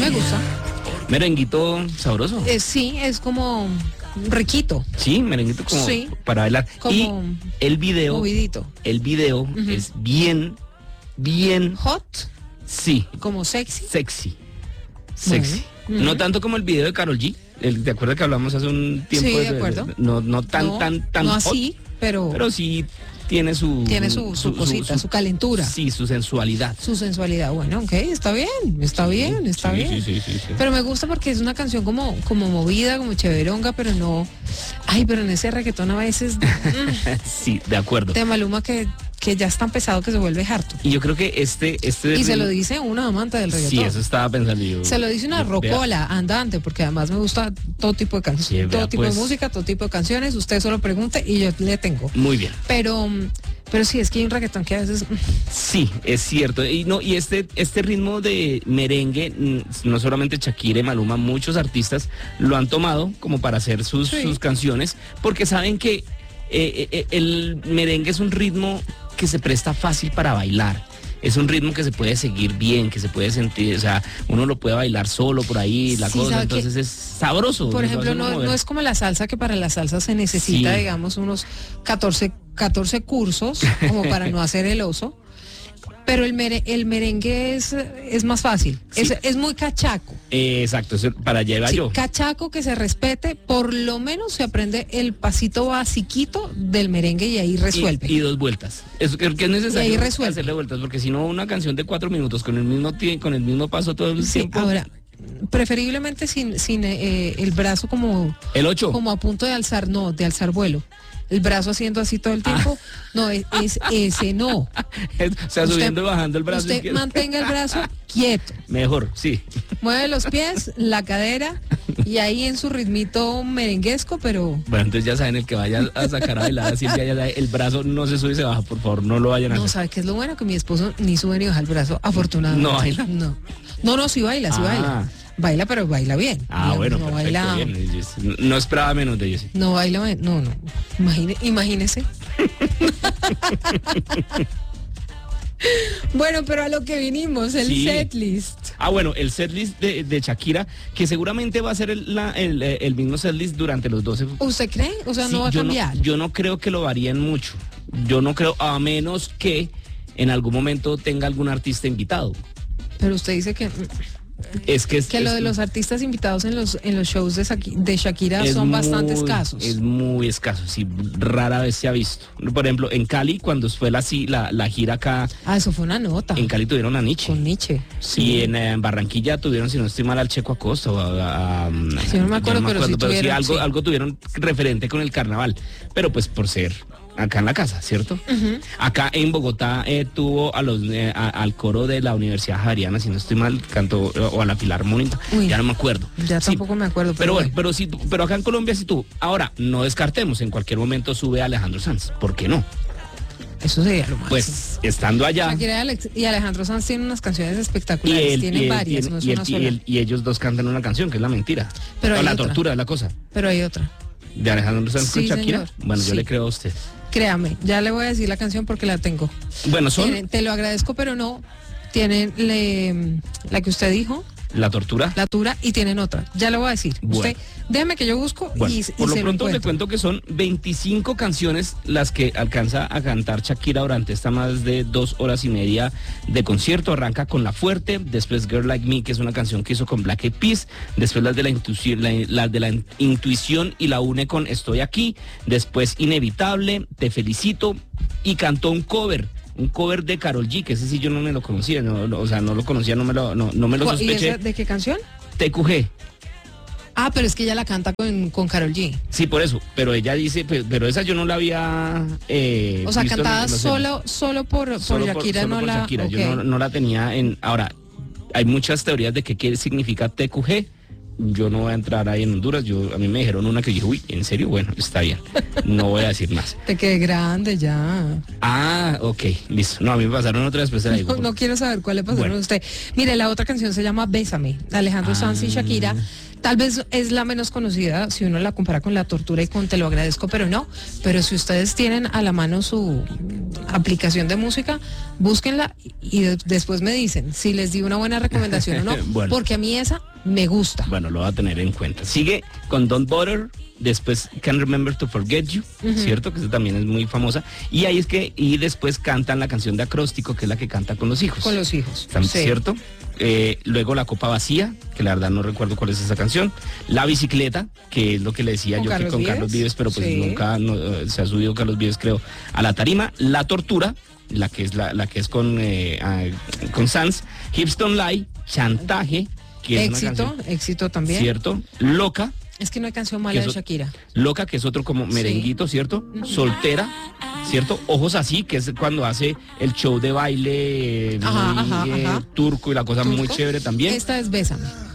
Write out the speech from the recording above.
Me gusta. Merenguito sabroso. Sí, es como riquito. Sí, merenguito como Sí. para bailar. Como y el video movidito. Es bien, Hot, sí, como sexy. sexy. Bueno. No tanto como el video de Karol G. ¿Te acuerdas que hablamos hace un tiempo? Sí, de acuerdo. No tan no hot, así, pero sí tiene su cosita, su calentura. Sí, su sensualidad. Su sensualidad. Bueno, ok, está bien. Sí. Pero me gusta porque es una canción como movida, como chéveronga, pero no. Ay, pero en ese reggaetón a veces Sí, de acuerdo. de Maluma que ya es tan pesado que se vuelve harto. Y yo creo que este Y se lo dice una amante del reggaetón. Sí, eso estaba pensando yo. Se lo dice una rocola andante, porque además me gusta todo tipo de canciones, Sí, todo vea, tipo pues. de música, todo tipo de canciones. Usted solo pregunte y yo le tengo. Muy bien. Pero sí, es que hay un reggaetón que a veces Sí, es cierto. Y este ritmo de merengue, no solamente Shakira y Maluma, muchos artistas lo han tomado como para hacer sus canciones, porque saben que el merengue es un ritmo que se presta fácil para bailar. Es un ritmo que se puede seguir bien, que se puede sentir, o sea, uno lo puede bailar solo por ahí, la cosa, entonces es sabroso. Por ejemplo, no es como la salsa, que para la salsa se necesita, digamos, unos 14 cursos, como para no hacer el oso. Pero el merengue es más fácil, sí. es muy cachaco. Exacto, eso para llevar yo. Cachaco, que se respete, por lo menos se aprende el pasito basiquito del merengue y ahí resuelve. Y 2 vueltas. Es que es necesario hacerle vueltas, porque si no, una canción de 4 minutos con el mismo paso todo el tiempo. Ahora, preferiblemente sin el brazo como... El 8. Como a punto de alzar vuelo. El brazo haciendo así todo el tiempo. No, es ese no. O sea, subiendo y bajando el brazo. Usted mantenga el brazo quieto. Mejor, sí. Mueve los pies, la cadera y ahí en su ritmito merenguesco, pero... Bueno, entonces ya saben, el que vaya a sacar a bailar así, el brazo no se sube y se baja, por favor, no lo vayan a hacer. No, ¿sabe qué es lo bueno? Que mi esposo ni sube ni baja el brazo, afortunadamente. ¿No baila? No, sí baila, baila. Baila, pero baila bien. Digamos, bueno, no perfecto, baila, bien. No esperaba menos de ellos. No baila, no. Imagínese. Bueno, pero a lo que vinimos, el setlist. Bueno, el setlist de Shakira, que seguramente va a ser el mismo setlist durante los 12. ¿Usted cree? O sea, no va a cambiar. Yo no creo que lo varíen mucho. Yo no creo, a menos que en algún momento tenga algún artista invitado. Pero usted dice que... lo de los artistas invitados en los shows de Shakira son bastante escasos. Es muy escaso, sí, rara vez se ha visto. Por ejemplo, en Cali, cuando fue la gira acá... eso fue una nota. En Cali tuvieron a Nietzsche. Con Nietzsche. Sí. Y en Barranquilla tuvieron, si no estoy mal, al Checo Acosta. Yo no me acuerdo, pero sí tuvieron. Sí, algo tuvieron referente con el carnaval. Pero pues por ser... acá en la casa, ¿cierto? Uh-huh. Acá en Bogotá tuvo al coro de la Universidad Javeriana, si no estoy mal, cantó, o a la Filarmónica, ya no me acuerdo. Ya tampoco me acuerdo. Pero bueno, pero acá en Colombia sí tuvo. Ahora, no descartemos, en cualquier momento sube Alejandro Sanz, ¿por qué no? Eso sería lo máximo. Pues, estando allá... Shakira y Alejandro Sanz tienen unas canciones espectaculares, tienen varias, no es una sola. Y ellos dos cantan una canción, que es La Mentira. Pero hay la otra. Tortura es la cosa. Pero hay otra. ¿De Alejandro Sanz con Shakira? Señor. Bueno, yo le creo a usted. Créame, ya le voy a decir la canción porque la tengo. Bueno, son... Te lo agradezco, pero no. Tienen la que usted dijo. La Tortura. La Tura, y tienen otra. Ya le voy a decir. Bueno. Usted, déjeme que yo busco bueno, y por lo se pronto lo le cuento que son 25 canciones las que alcanza a cantar Shakira durante esta más de 2 horas y media de concierto. Arranca con La Fuerte, después Girl Like Me, que es una canción que hizo con Black Eyed Peas, después las de la intuición y la une con Estoy Aquí, después Inevitable, Te Felicito, y cantó un cover de Karol G, que ese sí yo no me lo conocía, no lo conocía, no me lo sospeché. ¿Y esa de qué canción? TQG. Ah, pero es que ella la canta con Karol G. Sí, por eso, pero ella dice, pero esa yo no la había o sea, cantada solo por Shakira, no la... Shakira. Okay. Yo no la tenía en... Ahora, hay muchas teorías de qué significa TQG. Yo no voy a entrar ahí en Honduras. A mí me dijeron una que dije, uy, ¿en serio? Bueno, está bien. No voy a decir más. Te quedé grande ya. Ok, listo. No, a mí me pasaron otra, después se la digo. No quiero saber cuál le pasaron a usted. Mire, la otra canción se llama Bésame, de Alejandro Sanz y Shakira. Tal vez es la menos conocida si uno la compara con La Tortura y con Te lo agradezco, pero no. Pero si ustedes tienen a la mano su aplicación de música, búsquenla y después me dicen si les di una buena recomendación o no. Bueno. Porque a mí esa me gusta. Bueno, lo va a tener en cuenta. Sigue con Don't Bother, después Can't Remember to Forget You, ¿cierto? Que esa también es muy famosa. Y ahí es que, y después cantan la canción de Acróstico, que es la que canta con los hijos. Con los hijos. Sí. ¿Cierto? Luego La Copa Vacía, que la verdad no recuerdo cuál es esa canción. La Bicicleta, que es lo que le decía yo que con Carlos Vives, pero pues nunca se ha subido Carlos Vives, creo, a la tarima. La Tortura, la que es con Sanz. Hips Don't Lie, Chantaje, que es una canción, éxito también. ¿cierto? Loca. Es que no hay canción mala de Shakira. Loca, que es otro como merenguito, ¿cierto? Soltera, ¿cierto? Ojos Así, que es cuando hace el show de baile turco y la cosa muy chévere también. Esta es Bésame.